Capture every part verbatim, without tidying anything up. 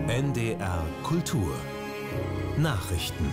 N D R Kultur Nachrichten.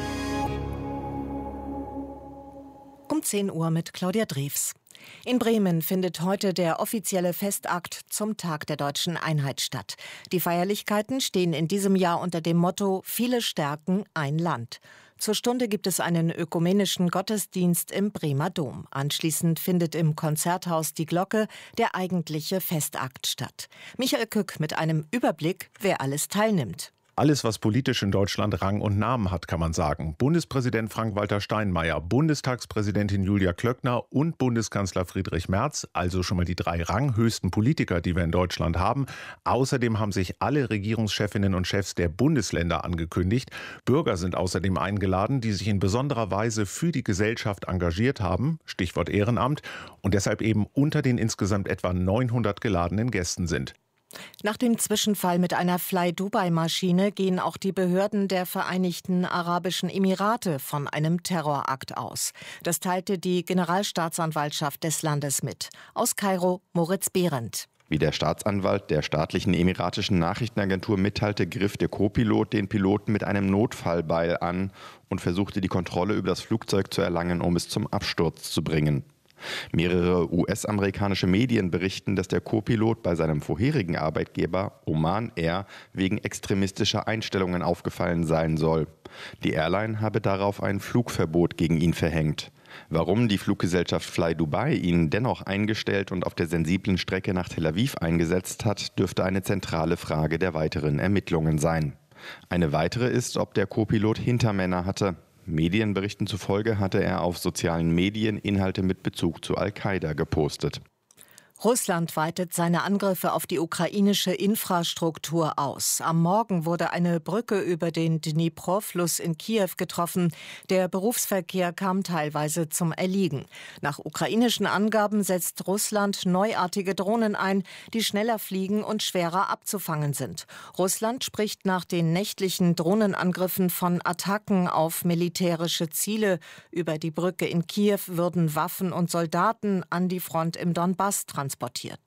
Um zehn Uhr mit Claudia Drews. In Bremen findet heute der offizielle Festakt zum Tag der Deutschen Einheit statt. Die Feierlichkeiten stehen in diesem Jahr unter dem Motto »Viele stärken ein Land«. Zur Stunde gibt es einen ökumenischen Gottesdienst im Bremer Dom. Anschließend findet im Konzerthaus Die Glocke der eigentliche Festakt statt. Michael Kück mit einem Überblick, wer alles teilnimmt. Alles, was politisch in Deutschland Rang und Namen hat, kann man sagen. Bundespräsident Frank-Walter Steinmeier, Bundestagspräsidentin Julia Klöckner und Bundeskanzler Friedrich Merz, also schon mal die drei ranghöchsten Politiker, die wir in Deutschland haben. Außerdem haben sich alle Regierungschefinnen und Chefs der Bundesländer angekündigt. Bürger sind außerdem eingeladen, die sich in besonderer Weise für die Gesellschaft engagiert haben, Stichwort Ehrenamt, und deshalb eben unter den insgesamt etwa neunhundert geladenen Gästen sind. Nach dem Zwischenfall mit einer Fly-Dubai-Maschine gehen auch die Behörden der Vereinigten Arabischen Emirate von einem Terrorakt aus. Das teilte die Generalstaatsanwaltschaft des Landes mit. Aus Kairo Moritz Behrendt. Wie der Staatsanwalt der staatlichen emiratischen Nachrichtenagentur mitteilte, griff der Co-Pilot den Piloten mit einem Notfallbeil an und versuchte, die Kontrolle über das Flugzeug zu erlangen, um es zum Absturz zu bringen. Mehrere U S-amerikanische Medien berichten, dass der Co-Pilot bei seinem vorherigen Arbeitgeber Oman Air wegen extremistischer Einstellungen aufgefallen sein soll. Die Airline habe darauf ein Flugverbot gegen ihn verhängt. Warum die Fluggesellschaft Fly Dubai ihn dennoch eingestellt und auf der sensiblen Strecke nach Tel Aviv eingesetzt hat, dürfte eine zentrale Frage der weiteren Ermittlungen sein. Eine weitere ist, ob der Co-Pilot Hintermänner hatte. Medienberichten zufolge hatte er auf sozialen Medien Inhalte mit Bezug zu Al-Qaida gepostet. Russland weitet seine Angriffe auf die ukrainische Infrastruktur aus. Am Morgen wurde eine Brücke über den Dnipro-Fluss in Kiew getroffen. Der Berufsverkehr kam teilweise zum Erliegen. Nach ukrainischen Angaben setzt Russland neuartige Drohnen ein, die schneller fliegen und schwerer abzufangen sind. Russland spricht nach den nächtlichen Drohnenangriffen von Attacken auf militärische Ziele. Über die Brücke in Kiew würden Waffen und Soldaten an die Front im Donbass transportiert.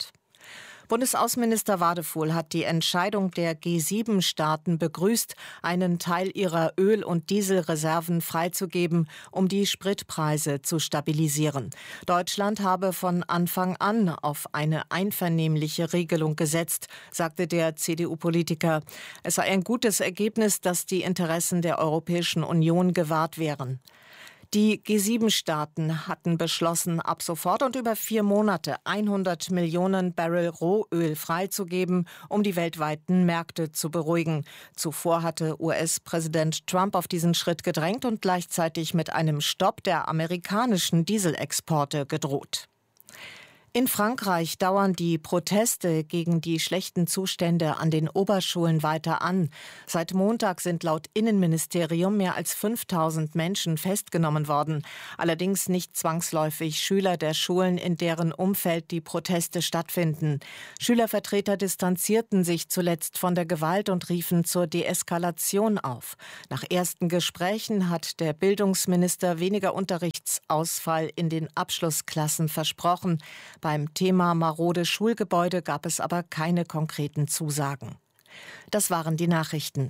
Bundesaußenminister Wadefuhl hat die Entscheidung der G sieben Staaten begrüßt, einen Teil ihrer Öl- und Dieselreserven freizugeben, um die Spritpreise zu stabilisieren. Deutschland habe von Anfang an auf eine einvernehmliche Regelung gesetzt, sagte der C D U-Politiker. Es sei ein gutes Ergebnis, dass die Interessen der Europäischen Union gewahrt wären. Die G sieben Staaten hatten beschlossen, ab sofort und über vier Monate hundert Millionen Barrel Rohöl freizugeben, um die weltweiten Märkte zu beruhigen. Zuvor hatte U S-Präsident Trump auf diesen Schritt gedrängt und gleichzeitig mit einem Stopp der amerikanischen Dieselexporte gedroht. In Frankreich dauern die Proteste gegen die schlechten Zustände an den Oberschulen weiter an. Seit Montag sind laut Innenministerium mehr als fünftausend Menschen festgenommen worden. Allerdings nicht zwangsläufig Schüler der Schulen, in deren Umfeld die Proteste stattfinden. Schülervertreter distanzierten sich zuletzt von der Gewalt und riefen zur Deeskalation auf. Nach ersten Gesprächen hat der Bildungsminister weniger Unterrichtsausfall in den Abschlussklassen versprochen. Beim Thema marode Schulgebäude gab es aber keine konkreten Zusagen. Das waren die Nachrichten.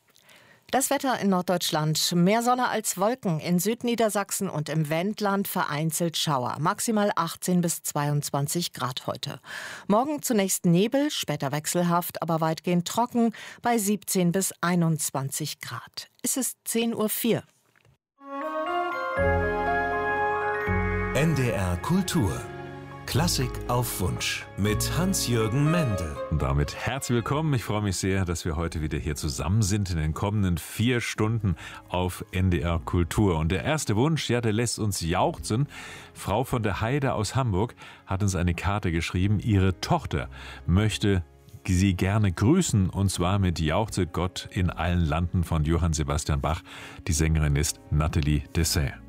Das Wetter in Norddeutschland: mehr Sonne als Wolken, in Südniedersachsen und im Wendland vereinzelt Schauer. Maximal achtzehn bis zweiundzwanzig Grad heute. Morgen zunächst Nebel, später wechselhaft, aber weitgehend trocken bei siebzehn bis einundzwanzig Grad. Es ist zehn Uhr vier. N D R Kultur Klassik auf Wunsch mit Hans-Jürgen Mende. Und damit herzlich willkommen. Ich freue mich sehr, dass wir heute wieder hier zusammen sind in den kommenden vier Stunden auf N D R Kultur. Und der erste Wunsch, ja, der lässt uns jauchzen. Frau von der Heide aus Hamburg hat uns eine Karte geschrieben. Ihre Tochter möchte Sie gerne grüßen, und zwar mit Jauchze Gott in allen Landen von Johann Sebastian Bach. Die Sängerin ist Nathalie Dessay.